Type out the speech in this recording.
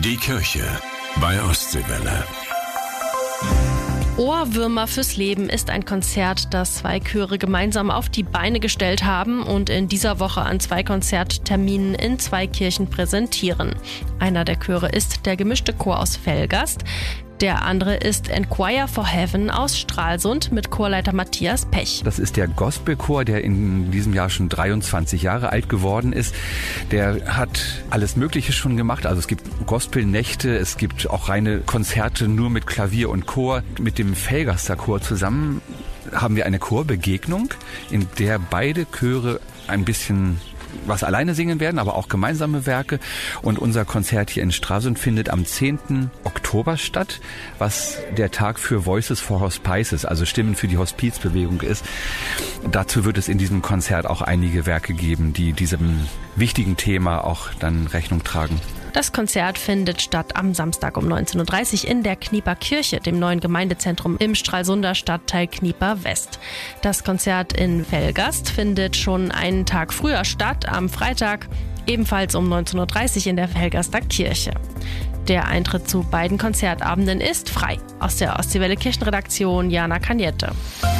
Die Kirche bei Ostseewelle. Ohrwürmer fürs Leben ist ein Konzert, das 2 Chöre gemeinsam auf die Beine gestellt haben und in dieser Woche an 2 Konzertterminen in 2 Kirchen präsentieren. Einer der Chöre ist der gemischte Chor aus Velgast. Der andere ist Enquire for Heaven aus Stralsund mit Chorleiter Matthias Pech. Das ist der Gospelchor, der in diesem Jahr schon 23 Jahre alt geworden ist. Der hat alles Mögliche schon gemacht. Also es gibt Gospelnächte, es gibt auch reine Konzerte nur mit Klavier und Chor. Mit dem Velgaster Chor zusammen haben wir eine Chorbegegnung, in der beide Chöre ein bisschen was alleine singen werden, aber auch gemeinsame Werke. Und unser Konzert hier in Stralsund findet am 10. Oktober statt, was der Tag für Voices for Hospices, also Stimmen für die Hospizbewegung ist. Dazu wird es in diesem Konzert auch einige Werke geben, die diesem wichtigen Thema auch dann Rechnung tragen. Das Konzert findet statt am Samstag um 19.30 Uhr in der Knieper Kirche, dem neuen Gemeindezentrum im Stralsunder Stadtteil Knieper West. Das Konzert in Velgast findet schon einen Tag früher statt, am Freitag, ebenfalls um 19.30 Uhr in der Velgaster Kirche. Der Eintritt zu beiden Konzertabenden ist frei. Aus der Ostseewelle Kirchenredaktion Jana Kaniette.